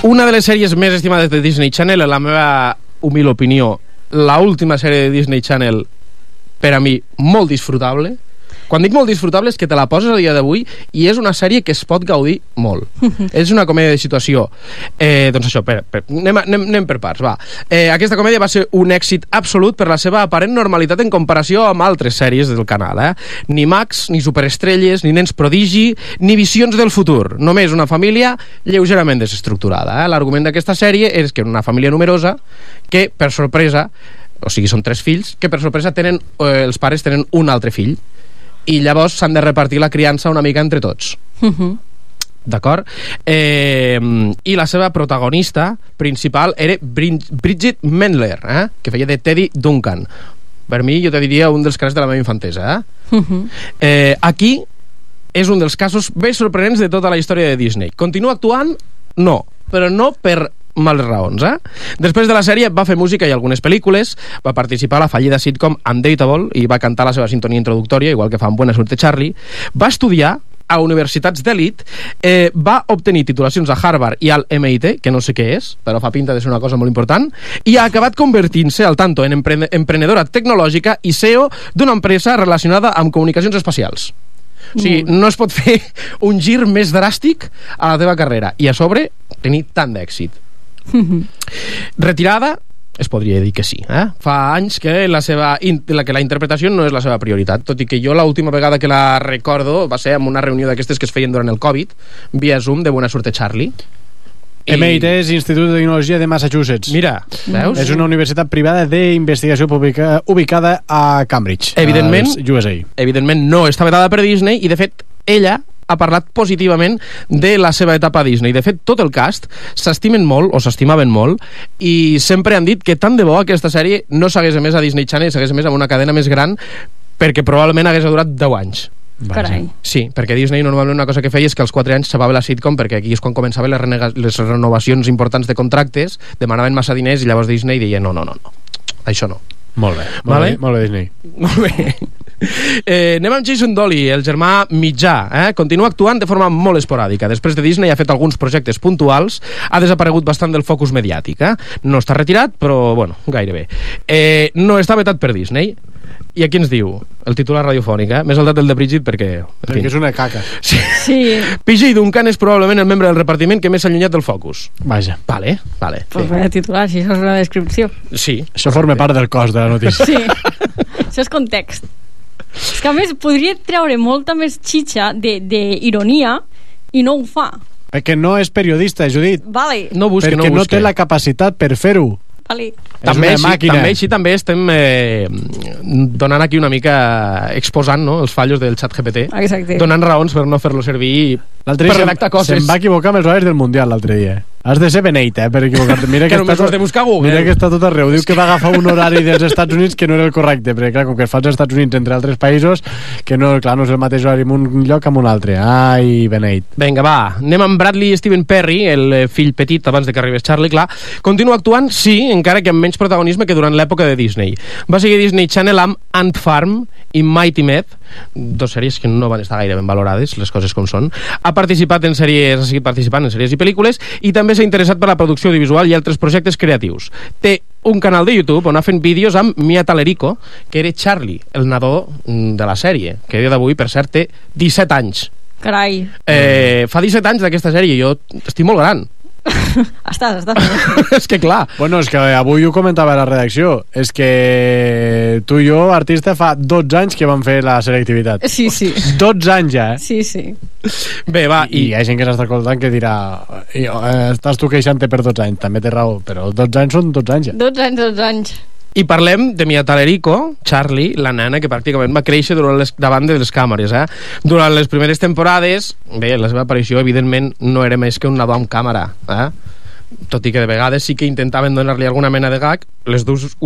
Una de les sèries més estimades de Disney Channel, en la meva humil opinió, la última sèrie de Disney Channel, per a mi, molt disfrutable. Quan dic molt disfrutable és que te la poses a dia d'avui i és una sèrie que es pot gaudir molt. És una comèdia de situació. Doncs això, anem per parts, va. Aquesta comèdia va ser un èxit absolut per la seva aparent normalitat en comparació amb altres sèries del canal. Ni Max, ni Superestrelles, ni Nens prodigi, ni Visions del futur. Només una família lleugerament desestructurada. L'argument d'aquesta sèrie és que una família numerosa que, per sorpresa, o sigui, són 3 fills, que per sorpresa els pares tenen un altre fill. I llavors s'han de repartir la criança una mica entre tots. D'acord? I la seva protagonista principal era Bridget Mendler, que feia de Teddy Duncan. Per mi, jo te diria un dels casos de la meva infantesa. Aquí és un dels casos més sorprenents de tota la història de Disney. Continua actuant? No, però no per males raons. Després de la sèrie va fer música i algunes pel·lícules, va participar a la fallida sitcom Undateable i va cantar la seva sintonia introductòria, igual que fa en Buena Suerte Charlie. Va estudiar a universitats d'elit, va obtenir titulacions a Harvard i al MIT, que no sé què és, però fa pinta de ser una cosa molt important, i ha acabat convertint-se, al tanto, en emprenedora tecnològica i CEO d'una empresa relacionada amb comunicacions espacials. O sigui, no es pot fer un gir més dràstic a la teva carrera i a sobre tenir tant d'èxit. Retirada, es podria dir que sí. Fa anys que la interpretació no és la seva prioritat, tot i que jo l'última vegada que la recordo va ser en una reunió d'aquestes que es feien durant el Covid, via Zoom, de Buena Suerte Charlie. MIT és Institut de Tecnologia de Massachusetts. Mira, veus? És una universitat privada d'investigació ubicada a Cambridge, evidentment, als USA. Evidentment no està vetada per Disney i, de fet, ella ha parlat positivament de la seva etapa a Disney. De fet, tot el cast s'estimen molt, o s'estimaven molt, i sempre han dit que tant de bo aquesta sèrie no s'hagués emès a Disney Channel, s'hagués emès amb una cadena més gran, perquè probablement hagués durat 10 anys. Carai. Sí, perquè Disney normalment una cosa que feia és que als 4 anys s'acabava la sitcom, perquè aquí és quan començaven les renovacions importants de contractes, demanaven massa diners i llavors Disney deia no, això no. Molt bé, molt bé Disney. Molt bé. Anem amb Jason Dolley, el germà mitjà. Continua actuant de forma molt esporàdica. Després de Disney ha fet alguns projectes puntuals, ha desaparegut bastant del focus mediàtic. No està retirat, però bueno, gairebé. No està vetat per Disney. I aquí ens diu el titular radiofònic, m'he saltat el de Bridget perquè és una caca. Sí. PJ Duncan és probablement el membre del repartiment que més s'ha allunyat del focus. Vaja. Vale. Pues vaya titular, si això és una descripció. Sí. Això forma part del cos de la notícia. Sí. Això és context. És que a més podria treure molta més xitxa d'ironia i no ho fa. Perquè no és periodista, Judit. Vale. Perquè no té la capacitat per fer-ho. Vale. També estem donant aquí una mica exposant, no, els fallos del xat GPT. Exacte. Donant raons per no fer-lo servir per redactar coses. Se'n va equivocar amb els horaris del Mundial l'altre dia. Has de ser beneit, per equivocar-te. Mira que només ho has de buscar a Google. Mira que està tot arreu. Diu que va agafar un horari dels Estats Units que no era el correcte, perquè clar, com que es fa als Estats Units entre altres països, que no, clar, no és el mateix horari en un lloc amb un altre. Ai, beneit. Vinga, va. Anem amb Bradley Stephen Perry, el fill petit abans de que arribés Charlie, clar. Continua actuant, sí, encara que amb menys protagonisme que durant l'època de Disney. Va seguir Disney Channel amb Ant Farm i Mighty Med, dos sèries que no van estar gaire ben valorades, les coses com són. Ha seguit participant en sèries i pel·lícules i també s'ha interessat per la producció audiovisual i altres projectes creatius. Té un canal de YouTube on ha fet vídeos amb Mia Talerico, que era Charlie, el nadó de la sèrie, que a dia d'avui, per cert, té 17 anys. Carai. Fa 17 anys d'aquesta sèrie, jo estic molt gran. Estàs. És que clar. Bueno, és que avui ho comentava a la redacció. És que tu i jo, artista, fa 12 anys que vam fer la selectivitat. Sí. 12 anys ja, Sí. Bé, va. I hi ha gent que s'està escoltant que dirà estàs tu queixant-te per 12 anys, també té raó, però 12 anys són 12 anys ja. 12 anys. I parlem de Mia Talerico, Charlie, la nena que pràcticament va créixer davant de les càmeres. Durant les primeres temporades, bé, la seva aparició evidentment no era més que un nadó amb càmera, tot i que de vegades sí que intentaven donar-li alguna mena de gag. Les dues